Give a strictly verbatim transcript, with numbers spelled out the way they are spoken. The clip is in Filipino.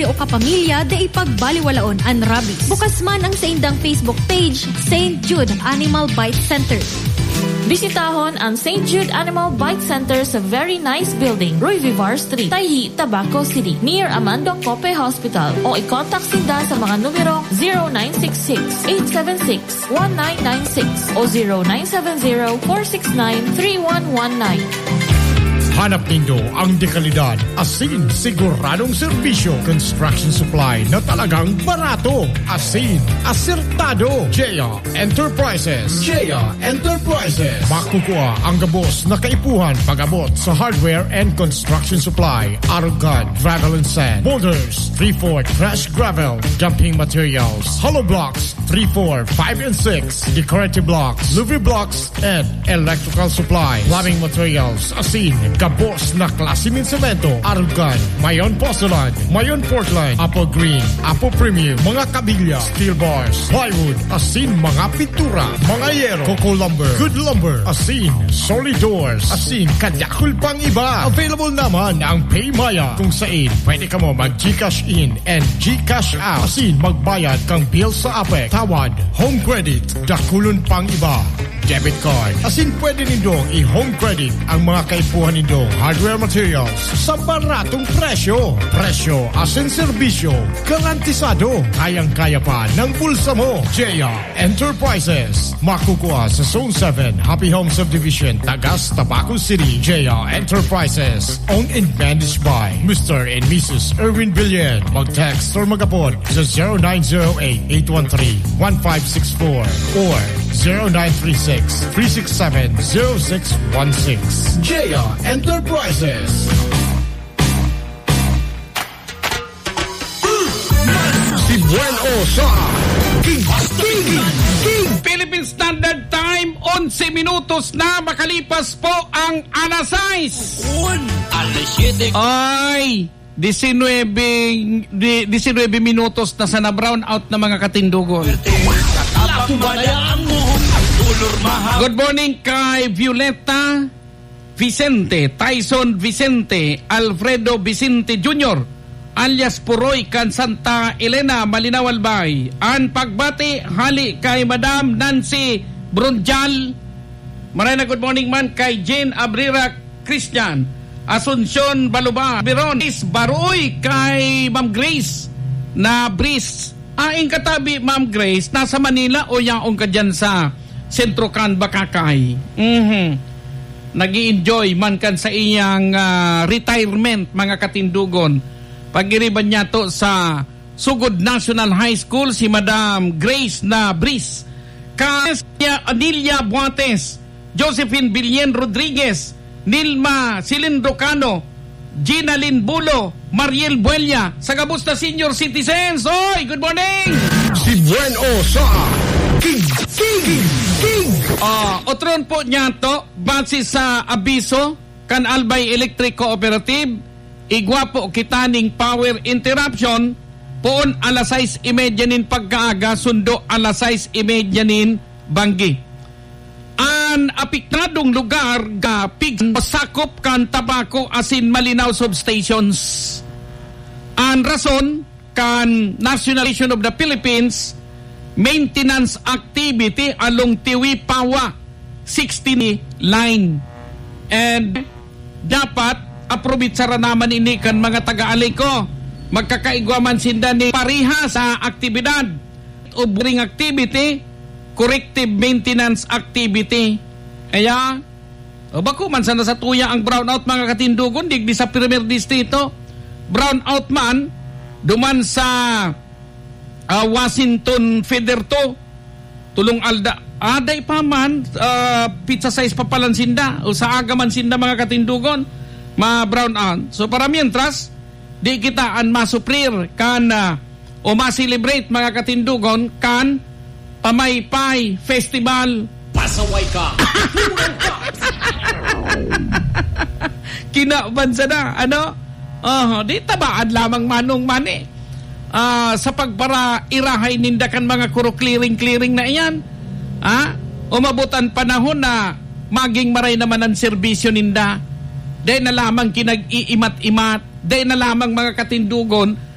baryo o kapamilya da ipagbaliwalaon ang rabies. Bukas man ang sa indang Facebook page, Saint Jude Animal Bite Center. Bisitahon ang Saint Jude Animal Bite Center sa very nice building, Roy Vivar Street, Tahi, Tabaco City, near Amando Cope Hospital. O i-contact sila sa mga numero zero nine six six, eight seven six, one nine nine six o zero nine seven zero, four six nine, three one one nine. Hanap nindo ang dekalidad, asin, siguradong serbisyo, construction supply na talagang barato, asin, asertado. Jaya Enterprises. Jaya Enterprises. Makukuha ang gabos na kaipuhan pag-abot sa hardware and construction supply, Arugad, gravel and sand, boulders, three four crash gravel, dumping materials, hollow blocks, three four, five and six, decorative blocks, Louis blocks, and electrical supply, plumbing materials, asin, gabos na klase ng semento, Arugad, Mayon Porcelain, Mayon Portland, Apple Green, Apple Premium, mga kabilya, steel bars, plywood, asin, mga pintura, mga yero, coco lumber, good lumber, asin, solid doors, asin, kanyakul pang iba. Available naman ang Paymaya kung saan pwede ka mo mag-Gcash in and Gcash out. Asin, magbayad kang bill sa A P E C, tawad, home credit, dakulon pang iba. Debit card. Asin pwede nindong i-home credit ang mga kaipuhan nindong hardware materials sa baratong presyo. Presyo asin serbisyo. Garantisado. Kayang-kaya pa ng bulsa mo. Jaya Enterprises. Makukuha sa Zone seven, Happy Home Subdivision, Tagas, Tabaco City. Jaya Enterprises. Owned and managed by Mister and Missus Erwin Villan. Mag-text or mag-apod sa zero nine zero eight, eight one three, one five six four or zero nine three six, three six seven, zero six one six. Jaya Enterprises. Si Buen Osa. King, King, King. Philippine Standard Time, eleven minutos na makalipas po ang alas sais. Ay, nineteen minutos na sa na-brown out na mga katindugon. Good morning kay Violeta Vicente, Tyson Vicente, Alfredo Vicente Junior alias Puroy kan Santa Elena, Malinaw Albay. Ang pagbati hali kay Madam Nancy Brunjal. Maray na good morning man kay Jane Abrera Christian, Asuncion Baluba, Biron Baroy kay Ma'am Grace na Breeze. Aing katabi Ma'am Grace, nasa Manila o yaong ka dyan sa Sentro Can Bakakay. Mm-hmm. Nag-i-enjoy man kan sa iyang uh, retirement mga katindugon. Pag-iriban niya to sa Sugod National High School si Madam Grace na Breeze. Kaya Anilia Buates, Josephine Billen Rodriguez, Nilma Cilindro Cano, Gina Lynn Bulo, Mariel Buella, sa kamusta senior citizens? Oy, good morning! Si Buen Osa. King, King, King. Uh, otron po niya to, base sa abiso, kan Albay Electric Cooperative, igwapo kitaning power interruption, poon alas sais imedya nin pagkaaga, sundo alas sais imedya nin banggi. An apektadong lugar ga pig sakop kan Tabaco asin Malinaw substations. An rason kan National of the Philippines maintenance activity along Tiwi Pawa sixteen line. And dapat aprobit sa naman ini kan mga taga-aliko magkakaigwaman sinda ni pariha sa aktibidad o bring activity, corrective maintenance activity. Kaya o bako man sana sa tuya ang brownout mga katindugon digdi sa Premier Distrito. Brownout man duman sa uh, Washington Federto tulong alda aday pa man uh, pizza size pa palan sinda o sa aga man sinda mga katindugon ma brownout. So para mientras di kita an masuprir kan uh, o ma-celebrate mga katindugon kan Pamaypay Festival. Pasaway ka. Kinabansa na, ano? Oh, di tabaan lamang manong mani. Uh, sa pagpara irahay nindakan mga kuro clearing-clearing na iyan. Ha? Umabutan panahon na maging maray naman ang serbisyo ninda. Dahil na lamang kinag-iimat-imat. Dahil na lamang mga katindugon